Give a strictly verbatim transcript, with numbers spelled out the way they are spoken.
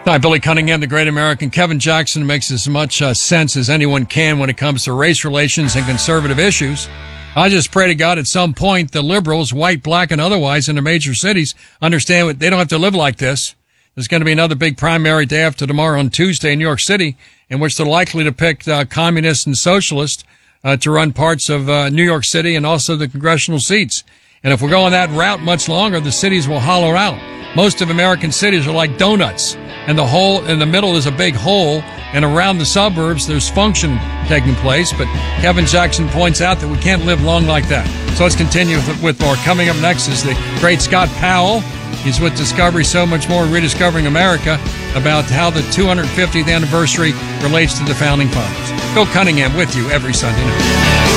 Hi, Billy Cunningham, the great American. Kevin Jackson makes as much uh, sense as anyone can when it comes to race relations and conservative issues. I just pray to God at some point the liberals, white, black, and otherwise in the major cities understand what, they don't have to live like this. There's going to be another big primary day after tomorrow on Tuesday in New York City in which they're likely to pick uh, communists and socialists uh, to run parts of uh, New York City and also the congressional seats. And if we're going that route much longer, the cities will hollow out. Most of American cities are like donuts, and the hole in the middle is a big hole, and around the suburbs there's function taking place. But Kevin Jackson points out that we can't live long like that. So let's continue with more. Coming up next is the great Scott Powell. He's with Discovery So Much More, Rediscovering America, about how the two hundred fiftieth anniversary relates to the Founding Fathers. Bill Cunningham with you every Sunday night.